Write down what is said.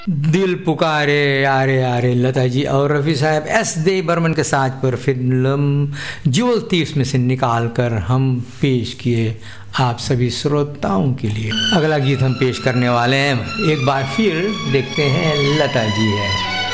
दिल पुकारे यारे यारे लता जी और रफ़ी साहब एस दे बर्मन के साथ पर फिल्म ज्वेल थीव्स में से निकाल कर हम पेश किए आप सभी श्रोताओं के लिए। अगला गीत हम पेश करने वाले हैं, एक बार फिर देखते हैं लता जी है।